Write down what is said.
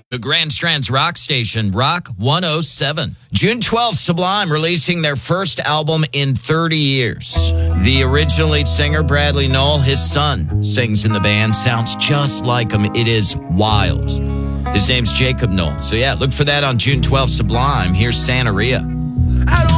The Grand Strand's Rock Station, Rock 107. June 12th, Sublime releasing their first album in 30 years. The original lead singer, Bradley Nowell, his son, sings in the band. Sounds just like him. It is wild. His name's Jacob Nowell. So, yeah, look for that on June 12th, Sublime. Here's Santeria.